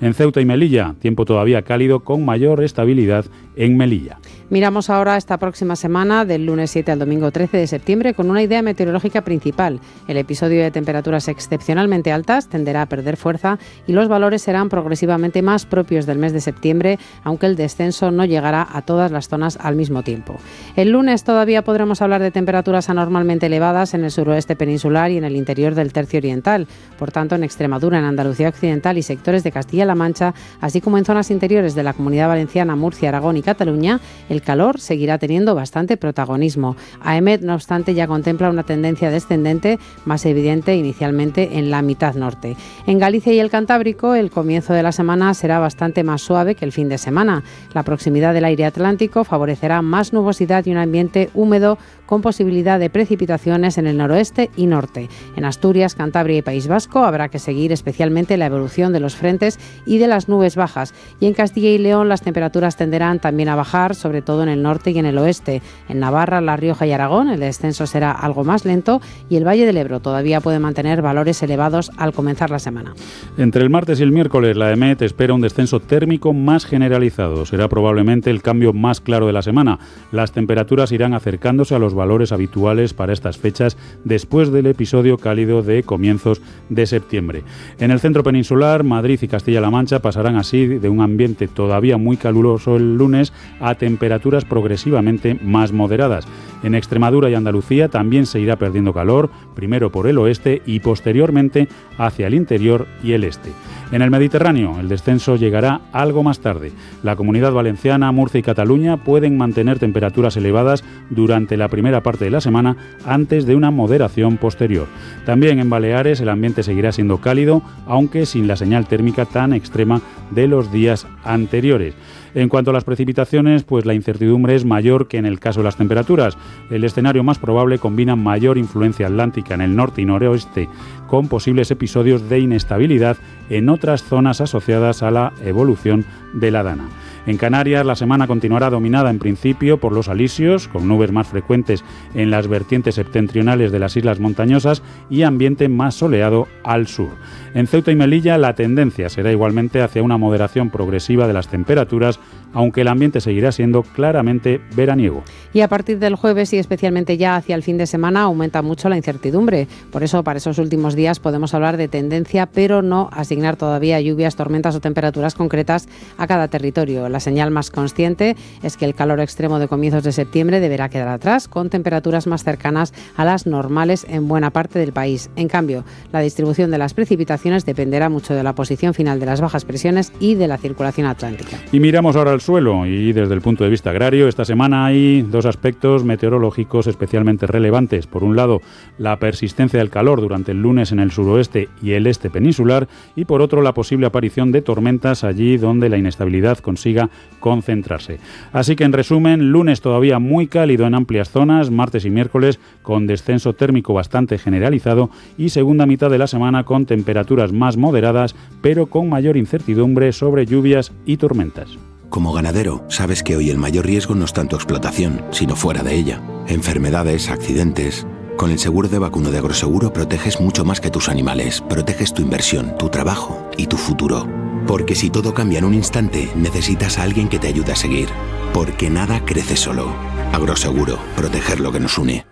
En Ceuta y Melilla, tiempo todavía cálido con mayor estabilidad en Melilla. Miramos ahora esta próxima semana, del lunes 7 al domingo 13 de septiembre, con una idea meteorológica principal. El episodio de temperaturas excepcionalmente altas tenderá a perder fuerza y los valores serán progresivamente más propios del mes de septiembre, aunque el descenso no llegará a todas las zonas al mismo tiempo. El lunes todavía podremos hablar de temperaturas anormalmente elevadas en el suroeste peninsular y en el interior del tercio oriental. Por tanto, en Extremadura, en Andalucía Occidental y sectores de Castilla-La Mancha, así como en zonas interiores de la Comunidad Valenciana, Murcia, Aragón y Cataluña, el calor seguirá teniendo bastante protagonismo. AEMET, no obstante, ya contempla una tendencia descendente más evidente inicialmente en la mitad norte. En Galicia y el Cantábrico, el comienzo de la semana será bastante más suave que el fin de semana. La proximidad del aire atlántico favorecerá más nubosidad y un ambiente húmedo con posibilidad de precipitaciones en el noroeste y norte. En Asturias, Cantabria y País Vasco habrá que seguir especialmente la evolución de los frentes y de las nubes bajas. Y en Castilla y León las temperaturas tenderán también a bajar, sobre todo en el norte y en el oeste. En Navarra, La Rioja y Aragón el descenso será algo más lento y el Valle del Ebro todavía puede mantener valores elevados al comenzar la semana. Entre el martes y el miércoles la EMET espera un descenso térmico más generalizado. Será probablemente el cambio más claro de la semana. Las temperaturas irán acercándose a los valores habituales para estas fechas después del episodio cálido de comienzos de septiembre. En el centro peninsular, Madrid y Castilla-La Mancha pasarán así de un ambiente todavía muy caluroso el lunes a temperaturas progresivamente más moderadas. En Extremadura y Andalucía también se irá perdiendo calor, primero por el oeste y posteriormente hacia el interior y el este. En el Mediterráneo, el descenso llegará algo más tarde. La Comunidad Valenciana, Murcia y Cataluña pueden mantener temperaturas elevadas durante la primera parte de la semana antes de una moderación posterior. También en Baleares el ambiente seguirá siendo cálido, aunque sin la señal térmica tan extrema de los días anteriores. En cuanto a las precipitaciones, pues la incertidumbre es mayor que en el caso de las temperaturas. El escenario más probable combina mayor influencia atlántica en el norte y noroeste, con posibles episodios de inestabilidad en otras zonas asociadas a la evolución de la Dana. En Canarias la semana continuará dominada en principio por los alisios, con nubes más frecuentes en las vertientes septentrionales de las islas montañosas y ambiente más soleado al sur. En Ceuta y Melilla la tendencia será igualmente hacia una moderación progresiva de las temperaturas, aunque el ambiente seguirá siendo claramente veraniego. Y a partir del jueves y especialmente ya hacia el fin de semana aumenta mucho la incertidumbre. Por eso para esos últimos días podemos hablar de tendencia, pero no asignar todavía lluvias, tormentas o temperaturas concretas a cada territorio. La señal más consciente es que el calor extremo de comienzos de septiembre deberá quedar atrás, con temperaturas más cercanas a las normales en buena parte del país. En cambio, la distribución de las precipitaciones dependerá mucho de la posición final de las bajas presiones y de la circulación atlántica. Y miramos ahora al suelo, y desde el punto de vista agrario, esta semana hay dos aspectos meteorológicos especialmente relevantes. Por un lado, la persistencia del calor durante el lunes en el suroeste y el este peninsular, y por otro, la posible aparición de tormentas allí donde la inestabilidad consiga concentrarse. Así que, en resumen, lunes todavía muy cálido en amplias zonas, martes y miércoles con descenso térmico bastante generalizado y segunda mitad de la semana con temperaturas más moderadas, pero con mayor incertidumbre sobre lluvias y tormentas. Como ganadero, sabes que hoy el mayor riesgo no es tanto explotación, sino fuera de ella. Enfermedades, accidentes. Con el seguro de vacuno de Agroseguro proteges mucho más que tus animales. Proteges tu inversión, tu trabajo y tu futuro. Porque si todo cambia en un instante, necesitas a alguien que te ayude a seguir. Porque nada crece solo. Agroseguro, proteger lo que nos une.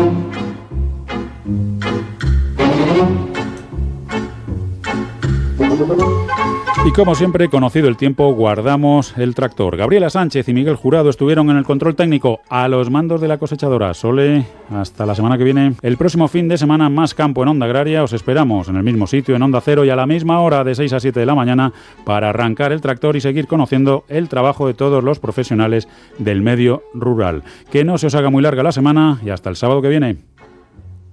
Y como siempre, conocido el tiempo, guardamos el tractor. Gabriela Sánchez y Miguel Jurado estuvieron en el control técnico a los mandos de la cosechadora. Sole, hasta la semana que viene. El próximo fin de semana, más campo en Onda Agraria. Os esperamos en el mismo sitio, en Onda Cero, y a la misma hora, de 6 a 7 de la mañana, para arrancar el tractor y seguir conociendo el trabajo de todos los profesionales del medio rural. Que no se os haga muy larga la semana y hasta el sábado que viene.